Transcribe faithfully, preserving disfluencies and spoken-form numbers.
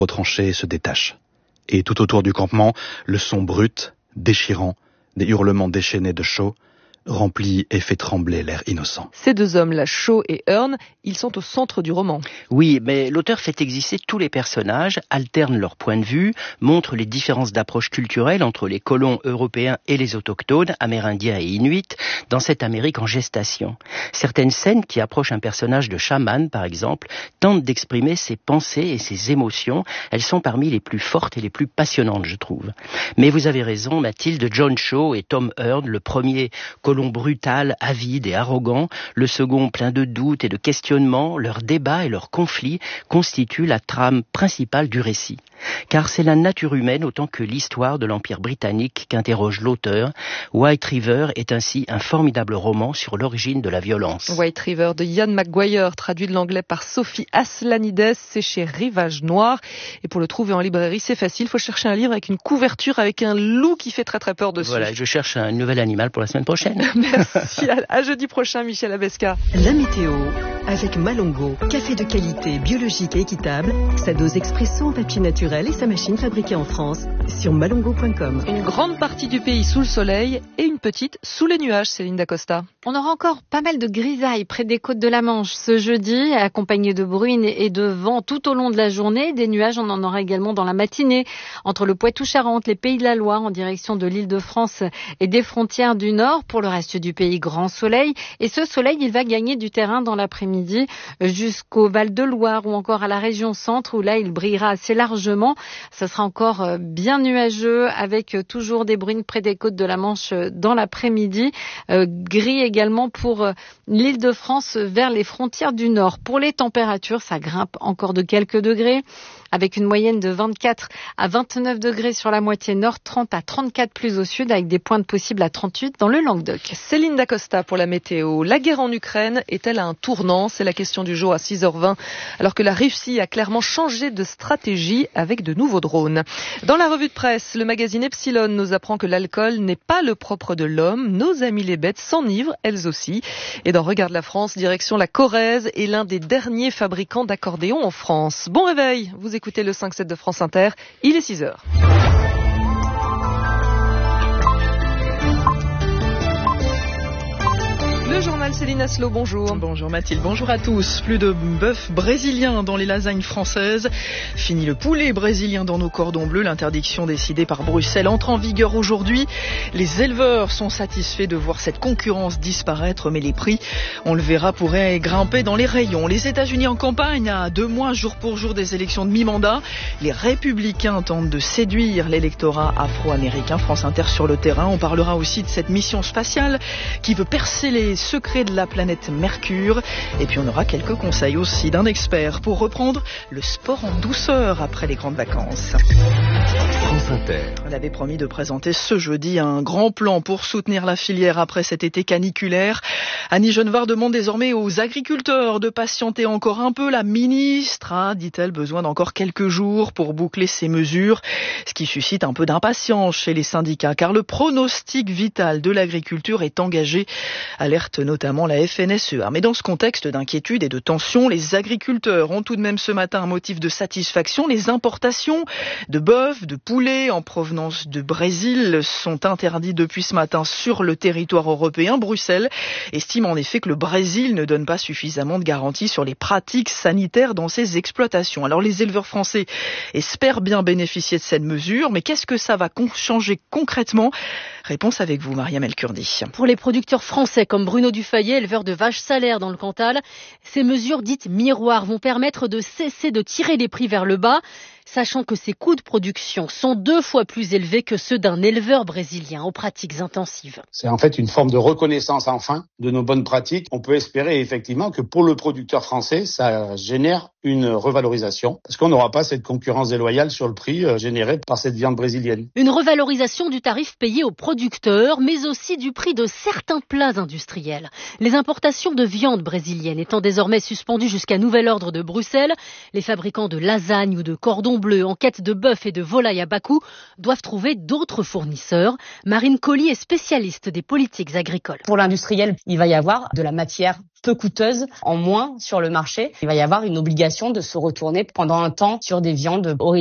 Retranché se détache. Et tout autour du campement, le son brut, déchirant, des hurlements déchaînés de Shaw, remplit et fait trembler l'air innocent. Ces deux hommes-là, Shaw et Hearn, ils sont au centre du roman. Oui, mais l'auteur fait exister tous les personnages, alterne leurs points de vue, montre les différences d'approche culturelle entre les colons européens et les autochtones, amérindiens et inuits, dans cette Amérique en gestation. Certaines scènes qui approchent un personnage de chaman, par exemple, tentent d'exprimer ses pensées et ses émotions. Elles sont parmi les plus fortes et les plus passionnantes, je trouve. Mais vous avez raison, Mathilde, John Shaw et Tom Hearn, le premier colon brutal, avide et arrogant, le second plein de doutes et de questionnements, leurs débats et leurs conflits constituent la trame principale du récit. Car c'est la nature humaine autant que l'histoire de l'Empire britannique qu'interroge l'auteur. White River est ainsi un formidable roman sur l'origine de la violence. White River de Ian McGuire, traduit de l'anglais par Sophie Aslanides, c'est chez Rivage Noir. Et pour le trouver en librairie, c'est facile, il faut chercher un livre avec une couverture avec un loup qui fait très très peur dessus. Voilà, je cherche un nouvel animal pour la semaine prochaine. Merci, à, à jeudi prochain, Michel Abesca. La météo, avec Malongo, café de qualité, biologique et équitable, sa dose expresso en papier naturel et sa machine fabriquée en France, sur malongo point com. Une grande partie du pays sous le soleil et une petite sous les nuages, Céline Dacosta. On aura encore pas mal de grisailles près des côtes de la Manche ce jeudi, accompagné de bruine et de vent tout au long de la journée. Des nuages, on en aura également dans la matinée, entre le Poitou-Charentes, les Pays de la Loire, en direction de l'Île-de-France et des frontières du Nord. Pour le reste du pays, grand soleil. Et ce soleil, il va gagner du terrain dans l'après-midi jusqu'au Val-de-Loire ou encore à la région centre, où là, il brillera assez largement. Ça sera encore bien nuageux, avec toujours des bruines près des côtes de la Manche dans l'après-midi. Euh, gris également pour l'Île-de-France vers les frontières du Nord. Pour les températures, ça grimpe encore de quelques degrés, avec une moyenne de vingt-quatre à vingt-neuf degrés sur la moitié nord, trente à trente-quatre plus au sud, avec des pointes possibles à trente-huit dans le Languedoc. Céline Dacosta pour la météo. La guerre en Ukraine est-elle à un tournant? C'est la question du jour à six heures vingt, alors que la Russie a clairement changé de stratégie avec de nouveaux drones. Dans la revue de presse, le magazine Epsilon nous apprend que l'alcool n'est pas le propre de l'homme. Nos amies les bêtes s'enivrent, elles aussi. Et dans Regarde la France, direction la Corrèze est l'un des derniers fabricants d'accordéons en France. Bon réveil, vous écoutez le cinq sept de France Inter, il est six heures. Le journal Céline Aslo, bonjour. Bonjour Mathilde, bonjour à tous. Plus de bœuf brésilien dans les lasagnes françaises. Fini le poulet brésilien dans nos cordons bleus. L'interdiction décidée par Bruxelles entre en vigueur aujourd'hui. Les éleveurs sont satisfaits de voir cette concurrence disparaître, mais les prix, on le verra, pourraient grimper dans les rayons. Les États-Unis en campagne, à deux mois jour pour jour des élections de mi-mandat. Les républicains tentent de séduire l'électorat afro-américain. France Inter sur le terrain. On parlera aussi de cette mission spatiale qui veut percer les secrets de la planète Mercure. Et puis on aura quelques conseils aussi d'un expert pour reprendre le sport en douceur après les grandes vacances. France Inter. On avait promis de présenter ce jeudi un grand plan pour soutenir la filière après cet été caniculaire. Annie Genevard demande désormais aux agriculteurs de patienter encore un peu. La ministre a, dit-elle, besoin d'encore quelques jours pour boucler ces mesures, ce qui suscite un peu d'impatience chez les syndicats, car le pronostic vital de l'agriculture est engagé, alerte notamment la F N S E A. Mais dans ce contexte d'inquiétude et de tension, les agriculteurs ont tout de même ce matin un motif de satisfaction. Les importations de bœuf, de poulet en provenance de Brésil sont interdites depuis ce matin sur le territoire européen. Bruxelles estime en effet que le Brésil ne donne pas suffisamment de garanties sur les pratiques sanitaires dans ses exploitations. Alors les éleveurs français espèrent bien bénéficier de cette mesure, mais qu'est-ce que ça va changer concrètement? Réponse avec vous, Mariam El-Kurdi. Pour les producteurs français comme Bruno Dufayet, éleveur de vaches salaires dans le Cantal, ces mesures dites miroirs vont permettre de cesser de tirer les prix vers le bas, sachant que ses coûts de production sont deux fois plus élevés que ceux d'un éleveur brésilien aux pratiques intensives. C'est en fait une forme de reconnaissance enfin de nos bonnes pratiques. On peut espérer effectivement que pour le producteur français, ça génère une revalorisation, parce qu'on n'aura pas cette concurrence déloyale sur le prix euh, généré par cette viande brésilienne. Une revalorisation du tarif payé aux producteurs, mais aussi du prix de certains plats industriels. Les importations de viande brésilienne étant désormais suspendues jusqu'à nouvel ordre de Bruxelles, les fabricants de lasagnes ou de cordons Bleu, en quête de bœuf et de volaille à bas coût, doivent trouver d'autres fournisseurs. Marine Colly est spécialiste des politiques agricoles. Pour l'industriel, il va y avoir de la matière peu coûteuse en moins sur le marché. Il va y avoir une obligation de se retourner pendant un temps sur des viandes originaires